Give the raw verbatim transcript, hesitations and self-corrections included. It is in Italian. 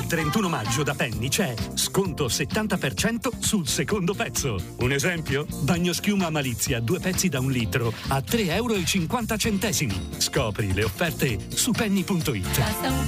Il trentuno maggio da Penny c'è sconto settanta per cento sul secondo pezzo. Un esempio? Bagnoschiuma Malizia, due pezzi da un litro a tre e cinquanta euro. Scopri le offerte su penny punto it.